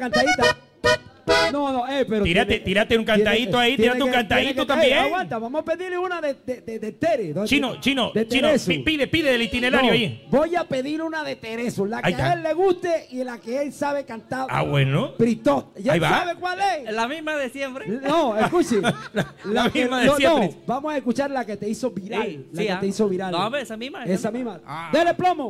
cantadita. No, pero... Tírate un cantadito ahí, tírate un cantadito también. Aguanta, vamos a pedirle una de Tere. Chino, Tereso. pide el itinerario ahí. Voy a pedir una de Tereso, la que a él le guste y la que él sabe cantar. Ah, bueno. Bristol. ¿Ya Ahí va. sabe cuál es? La misma de siempre. No, escuche. La misma de siempre. No, vamos a escuchar la que te hizo viral. Sí, la que te hizo viral. No, esa misma. Esa misma. Dele plomo.